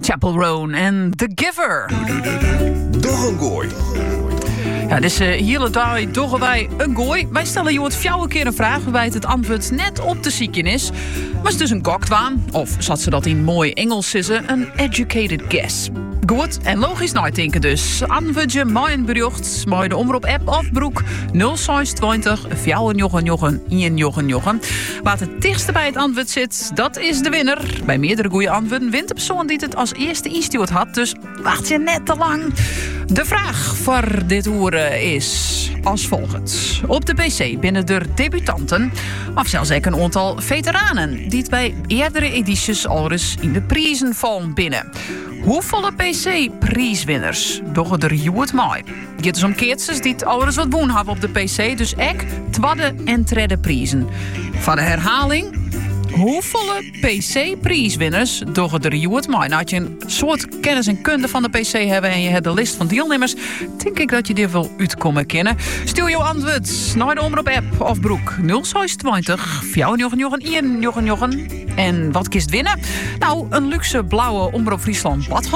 Chapel Roan en The Giver. Doch een gooi. Ja, dus hele dag doggen wij een gooi. Wij stellen je het fjouwe keer een vraag waarbij het antwoord net op de zieken is. Was dus een goktwaan, of zat ze dat in mooi Engels sissen, een educated guess. Goed en logisch nadenken dus. Antwoord je mijn bericht, maar de omroep-app of broek 026 499 Wat het dichtste bij het antwoord zit, dat is de winnaar. Bij meerdere goede antwoorden wint de persoon die het als eerste instuurd had. Dus wacht je net te lang. De vraag voor dit horen is als volgt. Op de PC binnen er debutanten, of zelfs ook een aantal veteranen, die het bij eerdere edities al eens in de prijzen vallen binnen. Hoeveel PC-prijswinners doggen er het mij? Het gaat dus om keertjes die het al eens wat boen hebben op de PC, dus ek tweede en derde prijzen. Van de herhaling. Hoeveel PC-prijswinners doggen er het mij? Nou, als je een soort kennis en kunde van de PC hebben en je hebt de list van deelnemers, denk ik dat je die wel uitkomen kennen. Stuur je antwoord naar de omroep-app of broek 026 499 En wat kiest winnen? Nou, een luxe blauwe Omroep Friesland badgas.